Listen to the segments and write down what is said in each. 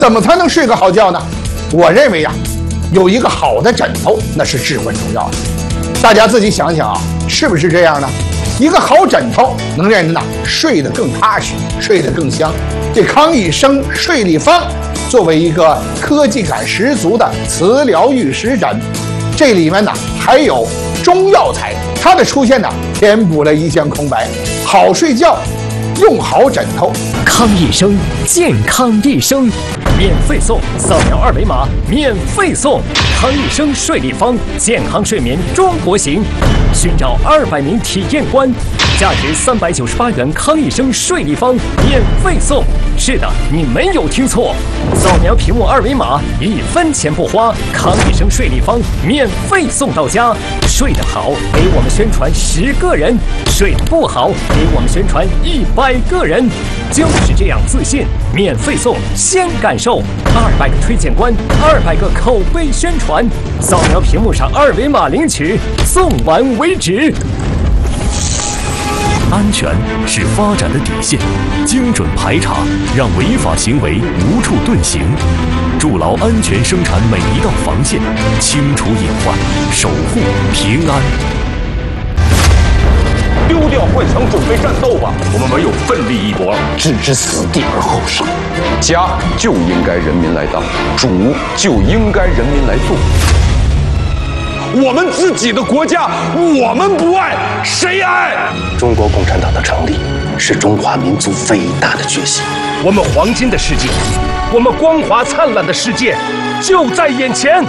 怎么才能睡个好觉呢？我认为呀，有一个好的枕头那是至关重要的。大家自己想想啊，是不是这样呢？一个好枕头能让人睡得更踏实，睡得更香。这康益生睡立方作为一个科技感十足的磁疗玉石枕，这里面还有中药材，它的出现填补了一项空白。好睡觉，用好枕头。 康益生，健康一生，免费送，扫描2维码免费送。康益生睡立方，健康睡眠中国行。寻找200名体验官，价值398元。康益生睡立方免费送。是的，你没有听错，扫描屏幕2维码，1分钱不花。康益生睡立方免费送到家。睡得好，给我们宣传10个人；睡得不好，给我们宣传100个人。就是这样自信，免费送，先感受200个推荐官，200个口碑宣传。扫描屏幕上2维码领取，送完为止。 安全是发展的底线，精准排查让违法行为无处遁形，筑牢安全生产每一道防线，清除隐患，守护平安。 丢掉幻想，准备战斗吧！我们唯有奋力一搏， 置之死地而后生。 家就应该人民来当，主就应该人民来做。我们自己的国家，我们不爱，谁爱？ 中国共产党的成立是中华民族伟大的决心。 我们黄金的世界，我们光华灿烂的世界，就在眼前。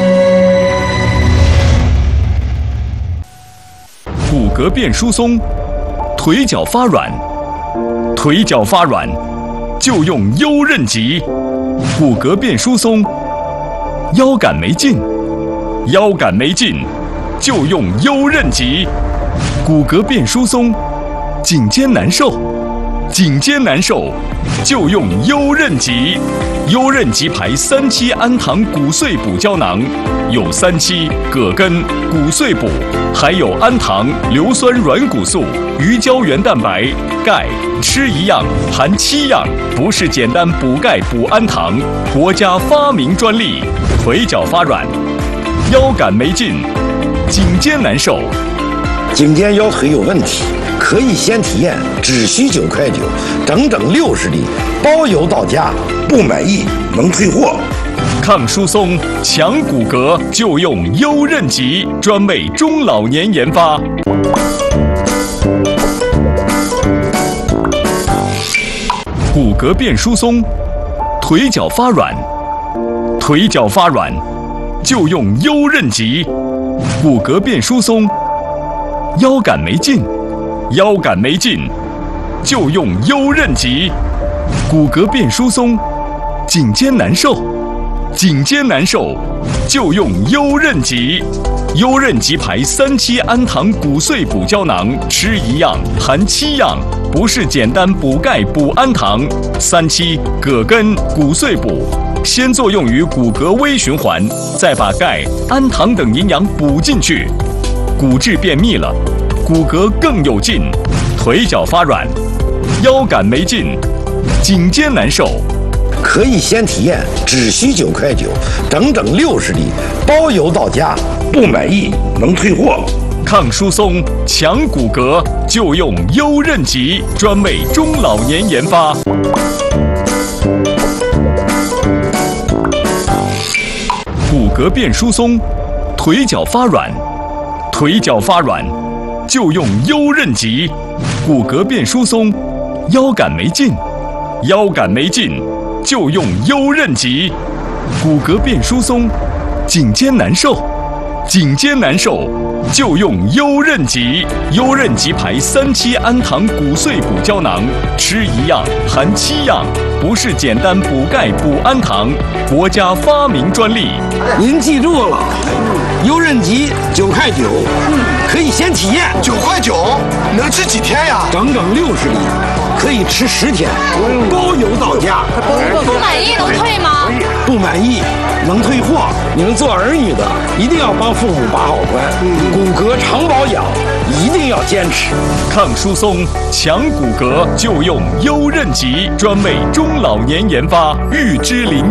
骨骼变疏松，腿脚发软，腿脚发软就用优韧脊。骨骼变疏松，腰杆没劲，腰杆没劲就用优韧脊。骨骼变疏松，颈肩难受，颈肩难受就用优韧脊。优韧脊牌3期氨糖骨碎补胶囊，有3期葛根、骨碎补，还有氨糖、硫酸软骨素、鱼胶原蛋白、钙，吃一样含7样，不是简单补钙补氨糖，国家发明专利。腿脚发软，腰杆没劲，颈肩难受， 颈肩腰腿有问题，可以先体验，只需9.9块，整整60粒，包邮到家，不满意能退货。 抗疏松、强骨骼就用优韧脊，专为中老年研发。骨骼变疏松，腿脚发软，腿脚发软就用优韧脊。骨骼变疏松，腰杆没劲，腰杆没劲就用优韧脊。骨骼变疏松，颈肩难受，颈肩难受就用优韧脊。优韧脊牌3期氨糖骨碎补胶囊，吃一样含7样，不是简单补钙补氨糖。3期葛根骨碎补，先作用于骨骼微循环，再把钙、氨糖等营养补进去，骨质变密了，骨骼更有劲。腿脚发软，腰杆没劲，颈肩难受， 可以先体验，只需9.9块，整整60粒，包邮到家，不满意能退货。 抗疏松、强骨骼就用优韧脊，专为中老年研发。骨骼变疏松，腿脚发软，腿脚发软就用优韧脊。骨骼变疏松，腰杆没劲，腰杆没劲就用优韧脊。骨骼变疏松，颈肩难受，颈肩难受就用优韧脊。优韧脊牌3期氨糖骨碎补胶囊，吃一样含7样，不是简单补钙补氨糖，国家发明专利。 您记住了，优韧脊9.9块，可以先体验。 9.9块，能吃几天呀？ 整整60粒，可以吃10天，包邮到家。 不满意能退吗？ 不满意能退货。你们做儿女的一定要帮父母把好关，骨骼长保养一定要坚持。 抗疏松、强骨骼就用优韧脊，专为中老年研发，玉芝林。